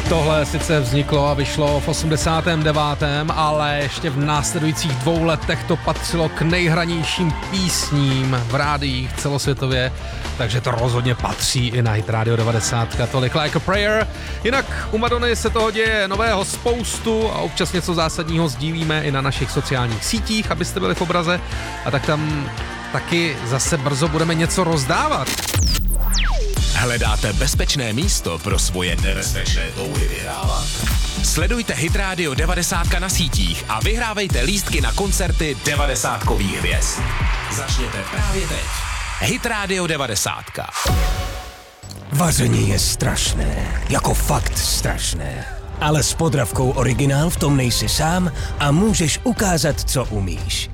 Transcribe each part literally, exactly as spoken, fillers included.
Tohle sice vzniklo a vyšlo v osmdesátém devátém, ale ještě v následujících dvou letech to patřilo k nejhranějším písním v rádiích celosvětově, takže to rozhodně patří i na Hit Radio devadesát. Tolik Like a Prayer. Jinak u Madony se toho děje nového spoustu a občas něco zásadního sdílíme i na našich sociálních sítích, abyste byli v obraze, a tak tam taky zase brzo budeme něco rozdávat. Hledáte bezpečné místo pro svoje nebezpečné touhy vyhrávat? Sledujte Hit Radio devadesát na sítích a vyhrávejte lístky na koncerty devadesátkových hvězd. Začněte právě teď. Hit Radio devadesát. Vaření je strašné, jako fakt strašné. Ale s Podravkou Originál v tom nejsi sám a můžeš ukázat, co umíš.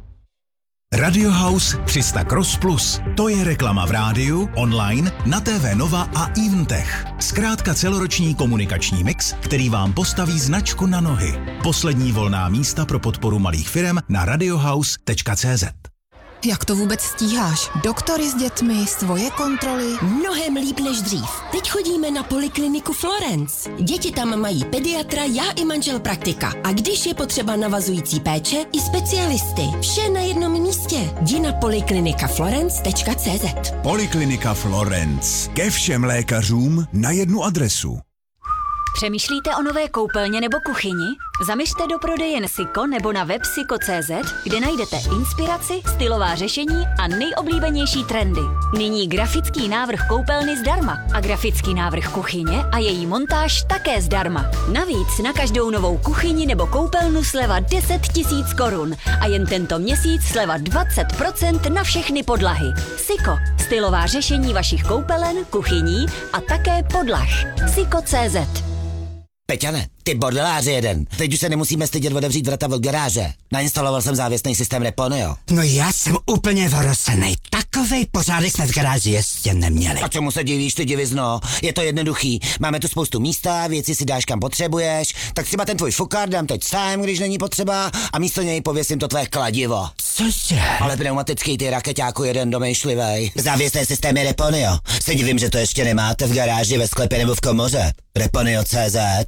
Radio House tři sta Cross Plus. To je reklama v rádiu, online, na T V Nova a Eventech. Zkrátka celoroční komunikační mix, který vám postaví značku na nohy. Poslední volná místa pro podporu malých firem na radiohouse tečka cé zet. Jak to vůbec stíháš? Doktory s dětmi, svoje kontroly? Mnohem líp než dřív. Teď chodíme na polikliniku Florence. Děti tam mají pediatra, já i manžel praktika. A když je potřeba navazující péče, i specialisty. Vše na jednom místě. Jdi na poliklinika florence tečka cé zet. Poliklinika Florence. Ke všem lékařům na jednu adresu. Přemýšlíte o nové koupelně nebo kuchyni? Zaměřte do prodejen Siko nebo na web siko tečka cé zet, kde najdete inspiraci, stylová řešení a nejoblíbenější trendy. Nyní grafický návrh koupelny zdarma a grafický návrh kuchyně a její montáž také zdarma. Navíc na každou novou kuchyni nebo koupelnu sleva deset tisíc korun a jen tento měsíc sleva dvacet procent na všechny podlahy. Siko, stylová řešení vašich koupelen, kuchyní a také podlah. Siko tečka cé zet. Peťane, ty bordeláři jeden. Teď už se nemusíme stydět otevřít vrata od garáže. Nainstaloval jsem závěsný systém Reponeo. No já jsem úplně vorosenej. Takovej pořádek jsme v garáži ještě neměli. A čemu se divíš, ty divizno? Je to jednoduchý. Máme tu spoustu místa, věci si dáš kam potřebuješ, tak třeba ten tvůj fukár dám teď sám, když není potřeba, a místo něj pověsím to tvé kladivo. Cože? Ale pneumatický, ty rakeťáku jeden domýšlivej. Závěsné systémy Reponeo. Se divím, že to ještě nemáte v garáži, ve sklepě nebo v komoře. Reponeo tečka cé zet.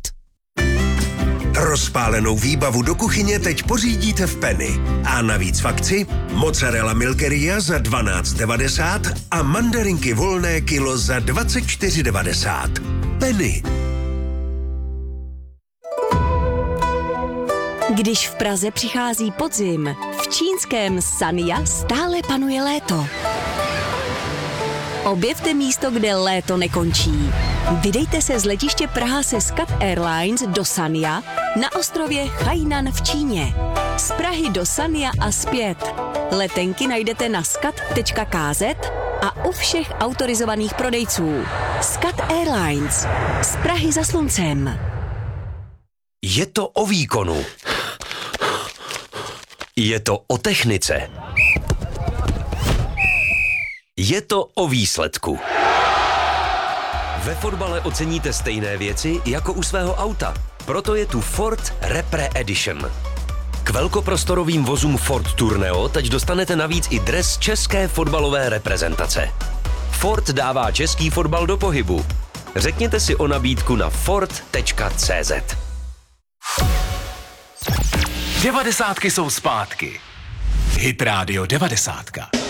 Rozpálenou výbavu do kuchyně teď pořídíte v Penny. A navíc v akci mozzarella Milkeria za dvanáct devadesát a mandarinky volné kilo za dvacet čtyři devadesát. Penny. Když v Praze přichází podzim, v čínském Sanya stále panuje léto. Objevte místo, kde léto nekončí. Vydejte se z letiště Praha se Skat Airlines do Sanya na ostrově Hainan v Číně. Z Prahy do Sanya a zpět. Letenky najdete na skat tečka ká zet a u všech autorizovaných prodejců. Skat Airlines. Z Prahy za sluncem. Je to o výkonu. Je to o technice. Je to o výsledku. Ve fotbale oceníte stejné věci jako u svého auta. Proto je tu Ford Repre Edition. K velkoprostorovým vozům Ford Tourneo teď dostanete navíc i dres české fotbalové reprezentace. Ford dává český fotbal do pohybu. Řekněte si o nabídku na ford tečka cé zet. Devadesátky jsou zpátky. Hit Radio devadesát.